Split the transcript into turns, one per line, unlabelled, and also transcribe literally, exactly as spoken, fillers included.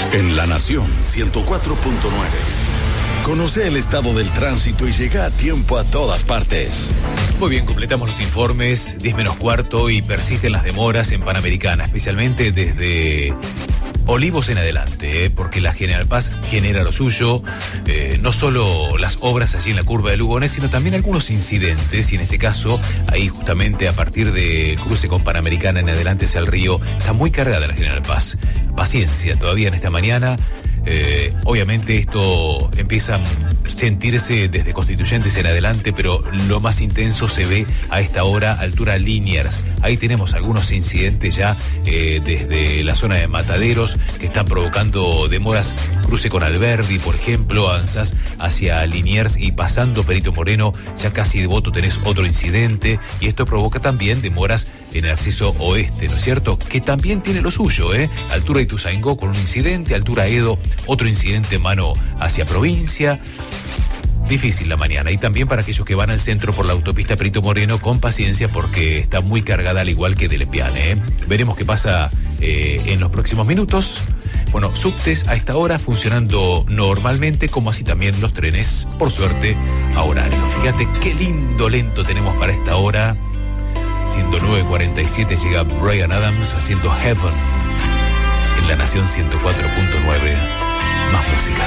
En La Nación ciento cuatro punto nueve. Conoce el estado del tránsito y llega a tiempo a todas partes.
Muy bien, completamos los informes, diez menos cuarto, y persisten las demoras en Panamericana, especialmente desde Olivos en adelante, ¿eh? Porque la General Paz genera lo suyo, eh, no solo las obras allí en la curva de Lugones, sino también algunos incidentes, y en este caso, ahí justamente a partir de cruce con Panamericana en adelante hacia el río, está muy cargada la General Paz. Paciencia, todavía en esta mañana. Eh, obviamente esto empieza a sentirse desde Constituyentes en adelante, pero lo más intenso se ve a esta hora, altura Liniers. Ahí tenemos algunos incidentes ya eh, desde la zona de Mataderos que están provocando demoras. Cruce con Alberdi, por ejemplo, avanzás hacia Liniers y pasando Perito Moreno, ya casi de Voto tenés otro incidente, y esto provoca también demoras en el acceso oeste, ¿no es cierto? Que también tiene lo suyo, ¿eh? Altura Ituzaingó con un incidente, altura Edo, otro incidente mano hacia provincia. Difícil la mañana, y también para aquellos que van al centro por la autopista Perito Moreno, con paciencia porque está muy cargada, al igual que de Lepiane, ¿eh? Veremos qué pasa eh, en los próximos minutos. Bueno, subtes a esta hora funcionando normalmente, como así también los trenes, por suerte, a horario. Fíjate qué lindo lento tenemos para esta hora. Siendo nueve cuarenta y siete, llega Bryan Adams haciendo Heaven en La Nación ciento cuatro punto nueve. Más música.